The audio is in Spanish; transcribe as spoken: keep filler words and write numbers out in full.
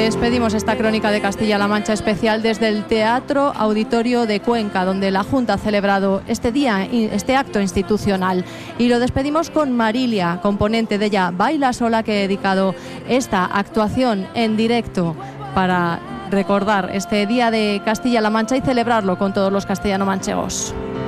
Despedimos esta crónica de Castilla-La Mancha especial desde el Teatro Auditorio de Cuenca, donde la Junta ha celebrado este día, este acto institucional. Y lo despedimos con Marilia, componente de ella Baila Sola, que ha dedicado esta actuación en directo para recordar este día de Castilla-La Mancha y celebrarlo con todos los castellano-manchegos.